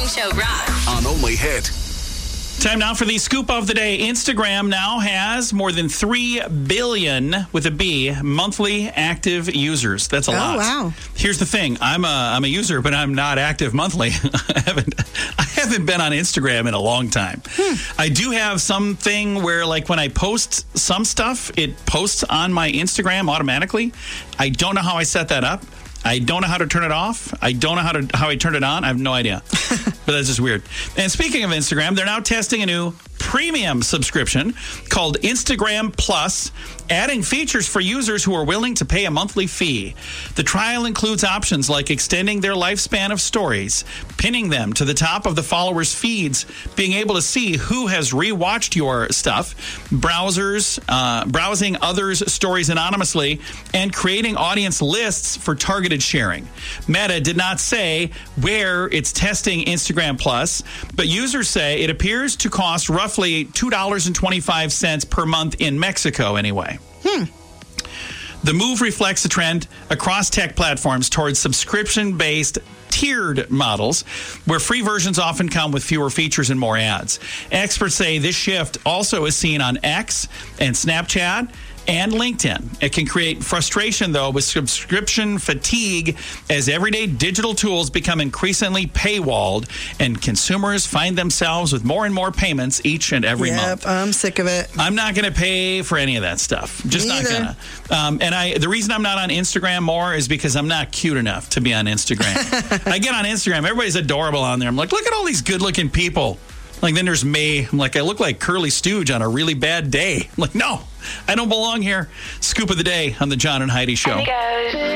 Morning Show rocks. On Only Hit. Time now for the scoop of the day. Instagram now has more than 3 billion, with a B, monthly active users. That's a lot. Oh, wow. Here's the thing. I'm a user, but I'm not active monthly. I haven't been on Instagram in a long time. I do have something where, like, when I post some stuff, it posts on my Instagram automatically. I don't know how I set that up. I don't know how to turn it off. I don't know how I turn it on. I have no idea. But that's just weird. And speaking of Instagram, they're now testing a new premium subscription called Instagram Plus, adding features for users who are willing to pay a monthly fee. The trial includes options like extending their lifespan of stories, pinning them to the top of the followers' feeds, being able to see who has rewatched your stuff, browsing others' stories anonymously, and creating audience lists for targeted sharing. Meta did not say where it's testing Instagram Plus, but users say it appears to cost roughly $2.25 per month in Mexico anyway. The move reflects a trend across tech platforms towards subscription-based tiered models, where free versions often come with fewer features and more ads. Experts say this shift also is seen on X and Snapchat and LinkedIn. It can create frustration, though, with subscription fatigue as everyday digital tools become increasingly paywalled and consumers find themselves with more and more payments each and every month. I'm sick of it. I'm not going to pay for any of that stuff. Just not going to. The reason I'm not on Instagram more is because I'm not cute enough to be on Instagram. I get on Instagram. Everybody's adorable on there. I'm like, look at all these good-looking people. Like, then there's me. I'm like, I look like Curly Stooge on a really bad day. I'm like, no, I don't belong here. Scoop of the day on the John and Heidi Show.